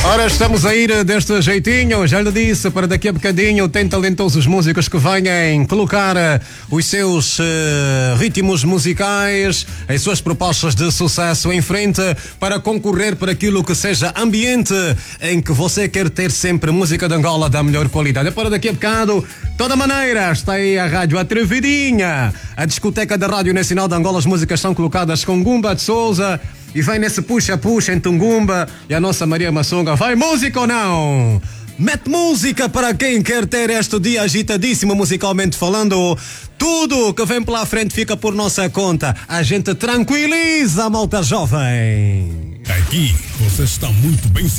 Ora, estamos a ir deste jeitinho, já lhe disse, para daqui a bocadinho tem talentosos músicos que venham colocar os seus ritmos musicais, as suas propostas de sucesso em frente para concorrer para aquilo que seja ambiente em que você quer ter sempre música de Angola da melhor qualidade. É para daqui a bocado, de toda maneira, está aí a Rádio Atrevidinha, a discoteca da Rádio Nacional de Angola. As músicas são colocadas com Gumba de Souza. E vem nesse puxa-puxa em Tungumba. E a nossa Maria Maçonga vai música ou não? Mete música para quem quer ter este dia agitadíssimo musicalmente falando. Tudo que vem pela frente fica por nossa conta. A gente tranquiliza a malta jovem. Aqui você está muito bem